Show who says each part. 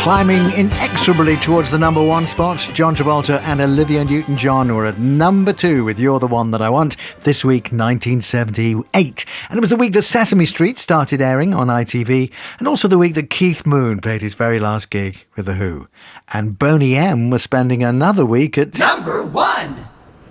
Speaker 1: Climbing inexorably towards the number one spot, John Travolta and Olivia Newton-John were at number 2 with You're the One That I Want, this week 1978. And it was the week that Sesame Street started airing on ITV, and also the week that Keith Moon played his very last gig with The Who. And Boney M was spending another week at
Speaker 2: number 1.